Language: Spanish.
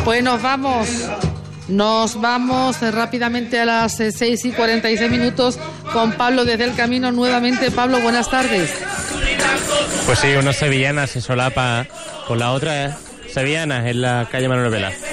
Pues nos vamos rápidamente a las 6:46 con Pablo desde el camino nuevamente. Pablo, buenas tardes. Pues sí, una sevillana se solapa con la otra sevillana en la calle Manuel Vela.